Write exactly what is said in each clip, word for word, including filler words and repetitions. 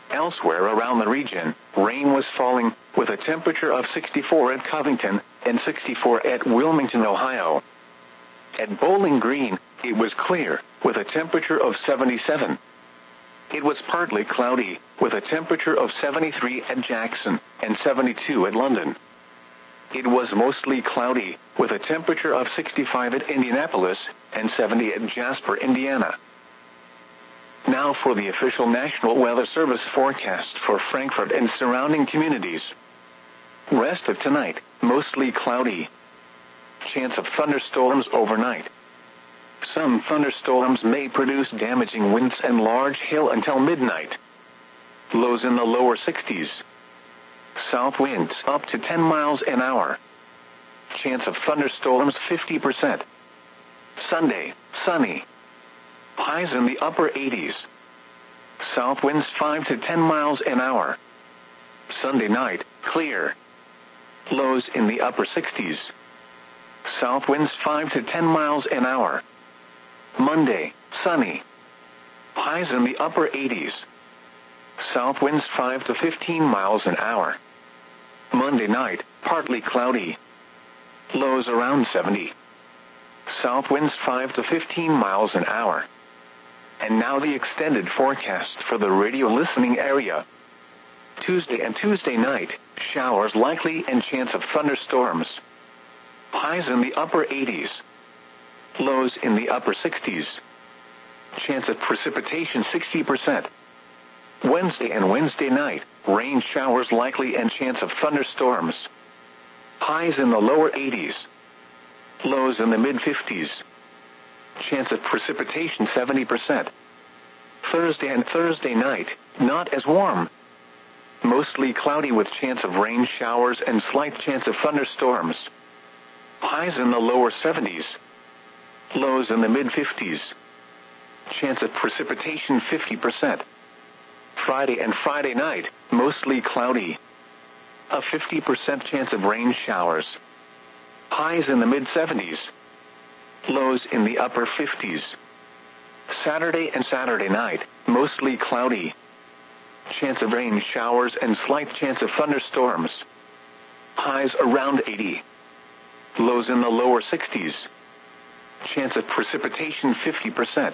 Elsewhere around the region, rain was falling, with a temperature of sixty-four at Covington and sixty-four at Wilmington, Ohio. At Bowling Green, it was clear, with a temperature of seventy-seven. It was partly cloudy, with a temperature of seventy-three at Jackson and seventy-two at London. It was mostly cloudy, with a temperature of sixty-five at Indianapolis and seventy at Jasper, Indiana. Now for the official National Weather Service forecast for Frankfort and surrounding communities. Rest of tonight, mostly cloudy. Chance of thunderstorms overnight. Some thunderstorms may produce damaging winds and large hail until midnight. Lows in the lower sixties. South winds up to ten miles an hour. Chance of thunderstorms fifty percent. Sunday, sunny. Highs in the upper eighties. South winds five to ten miles an hour. Sunday night, clear. Lows in the upper sixties. South winds five to ten miles an hour. Monday, sunny. Highs in the upper eighties. South winds five to fifteen miles an hour. Monday night, partly cloudy. Lows around seventy. South winds five to fifteen miles an hour. And now the extended forecast for the radio listening area. Tuesday and Tuesday night, showers likely and chance of thunderstorms. Highs in the upper eighties. Lows in the upper sixties. Chance of precipitation sixty percent. Wednesday and Wednesday night, rain showers likely and chance of thunderstorms. Highs in the lower eighties. Lows in the mid-fifties. Chance of precipitation seventy percent. Thursday and Thursday night, not as warm. Mostly cloudy with chance of rain showers and slight chance of thunderstorms. Highs in the lower seventies. Lows in the mid-fifties. Chance of precipitation fifty percent. Friday and Friday night, mostly cloudy. A fifty percent chance of rain showers. Highs in the mid-seventies. Lows in the upper fifties. Saturday and Saturday night, mostly cloudy. Chance of rain showers and slight chance of thunderstorms. Highs around eighty. Lows in the lower sixties. Chance of precipitation fifty percent.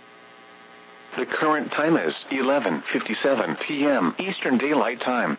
The current time is eleven fifty-seven p.m. Eastern Daylight Time.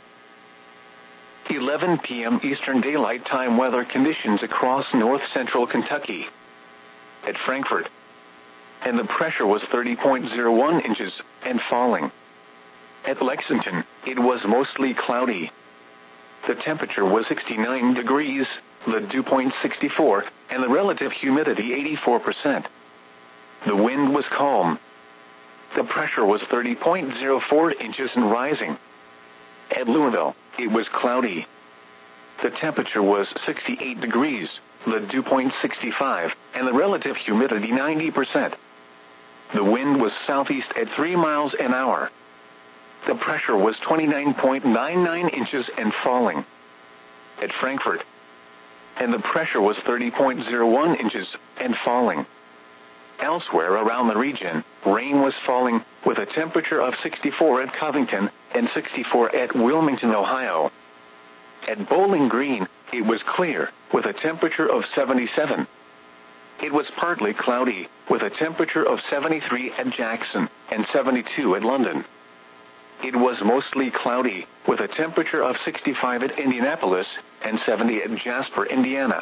eleven p.m. Eastern Daylight Time weather conditions across north central Kentucky. At Frankfort. And the pressure was thirty point zero one inches and falling. At Lexington, it was mostly cloudy. The temperature was sixty-nine degrees, the dew point sixty-four, and the relative humidity eighty-four percent. The wind was calm. The pressure was thirty point zero four inches and rising. At Louisville, it was cloudy. The temperature was sixty-eight degrees, the dew point sixty-five, and the relative humidity ninety percent. The wind was southeast at three miles an hour. The pressure was twenty-nine point nine nine inches and falling. At Frankfort. And the pressure was thirty point zero one inches and falling. Elsewhere around the region, rain was falling, with a temperature of sixty-four at Covington and sixty-four at Wilmington, Ohio. At Bowling Green, it was clear, with a temperature of seventy-seven. It was partly cloudy, with a temperature of seventy-three at Jackson and seventy-two at London. It was mostly cloudy, with a temperature of sixty-five at Indianapolis and seventy at Jasper, Indiana.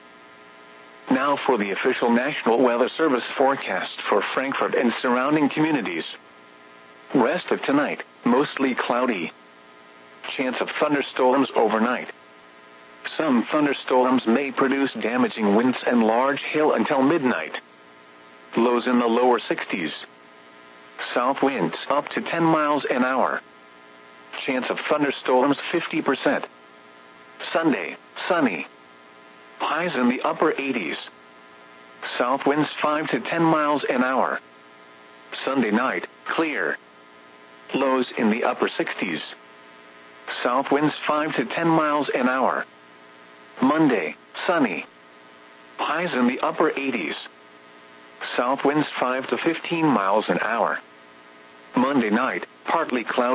Now for the official National Weather Service forecast for Frankfort and surrounding communities. Rest of tonight, mostly cloudy. Chance of thunderstorms overnight. Some thunderstorms may produce damaging winds and large hail until midnight. Lows in the lower sixties. South winds up to ten miles an hour. Chance of thunderstorms fifty percent. Sunday, sunny. Highs in the upper eighties. South winds five to ten miles an hour. Sunday night, clear. Lows in the upper sixties. South winds five to ten miles an hour. Monday, sunny. Highs in the upper eighties. South winds five to fifteen miles an hour. Monday night, partly cloudy.